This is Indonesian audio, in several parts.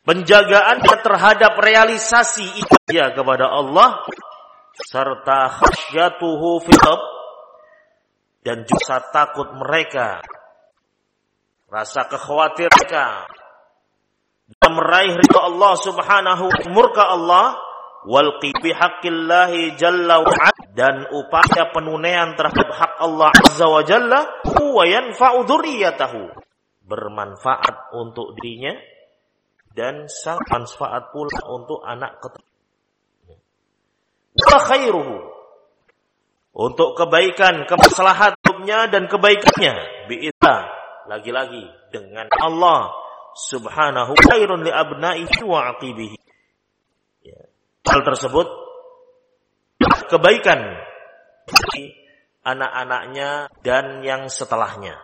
penjagaannya terhadap realisasi ibadah kepada Allah, serta khasyatuhu fil dan juga takut mereka, rasa kekhawatiran mereka dalam meraih ridha Allah subhanahu wa ta'ala, murka Allah, wal qibi haqqillahi jalla wa ala, dan upaya penunaian terhadap hak Allah azza wa jalla, wa yanfa'u dzurriyyatahu, bermanfaat untuk dirinya dan sangat manfaat pula untuk anak keturunannya. Wa khairuhu, untuk kebaikan, kemaslahatnya dan kebaikannya, bi'idza, lagi-lagi dengan Allah subhanahu khairun li abnaihi wa aqibihi. Hal tersebut kebaikan bagi anak-anaknya dan yang setelahnya.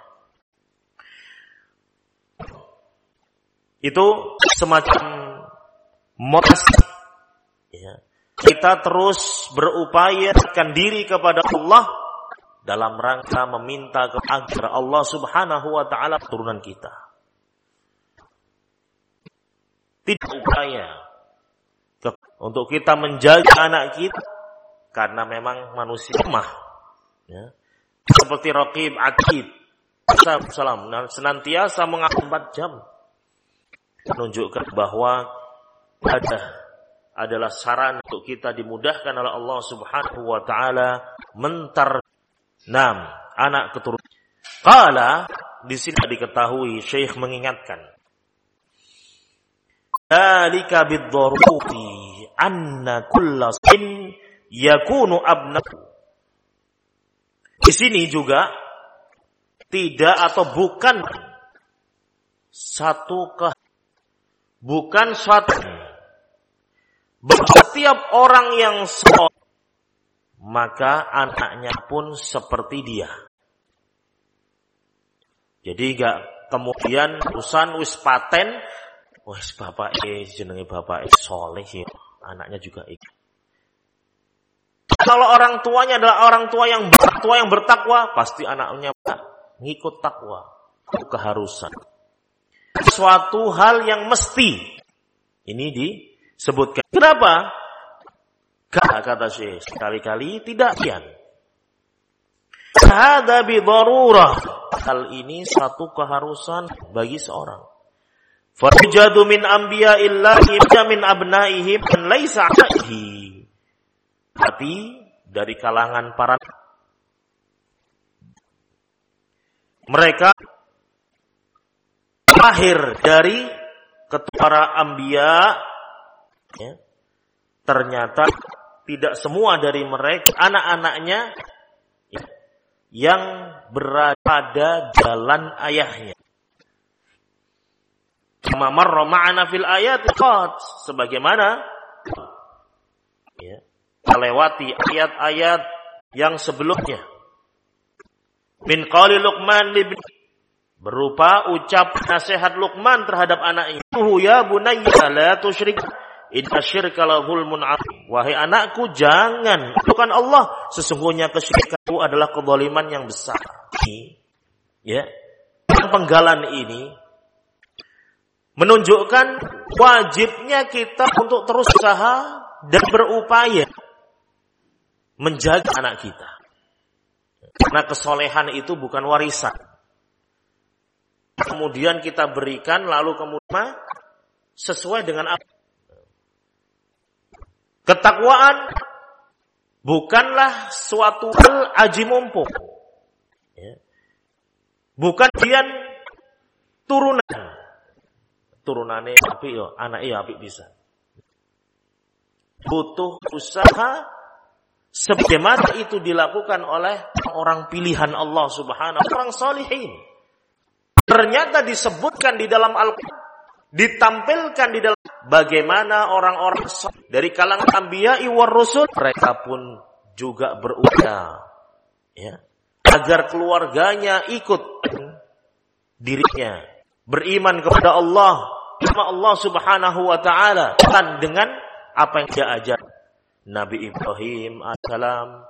Itu semacam motivasi. Kita terus berupaya mendekatkan diri kepada Allah dalam rangka meminta agar Allah subhanahu wa ta'ala keturunan kita. Tidak upaya untuk kita menjaga anak kita, karena memang manusia lemah. Seperti Raqib Atid Salam senantiasa mengatur 4 jam, menunjukkan bahwa adalah saran untuk kita dimudahkan oleh Allah subhanahu wa ta'ala anak keturunan. Qala, di sini diketahui Syekh mengingatkan, dzalika bid-darurati anna kulla sin yakunu abnahu. Di sini juga tidak atau bukan suatu setiap orang yang soleh maka anaknya pun seperti dia. Jadi gak kemudian urusan wis paten, wis bapak jenenge bapak soleh ya, anaknya juga ikut. Kalau orang tuanya adalah orang tua yang bertakwa, pasti anaknya ngikut takwa. Itu keharusan. Suatu hal yang mesti. Ini disebutkan. Kenapa? Kata Syekh, sekali-kali tidak kian. Hadza bi darurah. Hal ini satu keharusan bagi seorang. Farjadu min anbiya'illahi min abnaihim man laisa 'alaihi. Tapi dari kalangan para mereka lahir dari para anbiya, ternyata tidak semua dari mereka anak-anaknya yang berada pada jalan ayahnya. Kama marra ma'ana fil ayat qad, sebagaimana melewati ayat-ayat yang sebelumnya. Min qali Luqman libni, berupa ucap nasihat Luqman terhadap anaknya. Ya bunayya la tusyrik inna syirka la zulmun 'adzim. Wahai anakku, jangan lakukan Allah, sesungguhnya kesyirikan itu adalah kezaliman yang besar. Penggalan ini menunjukkan wajibnya kita untuk terus usaha dan berupaya menjaga anak kita. Karena kesolehan itu bukan warisan. Kemudian kita berikan, lalu kemudian sesuai dengan apa? Ketakwaan bukanlah suatu hal aji mumpung. Bukan dian turunane apik yo, anake yo apik bisa. Butuh usaha sebagaimana itu dilakukan oleh orang pilihan Allah Subhanahu wa ta'ala, orang salihin. Ternyata disebutkan di dalam Al-Quran, ditampilkan di dalam bagaimana orang-orang dari kalangan anbiya'i war rusul, mereka pun juga berupaya agar keluarganya ikut dirinya beriman kepada Allah, sama Allah Subhanahu wa ta'ala, dengan apa yang dia ajar. Nabi Ibrahim alaihissalam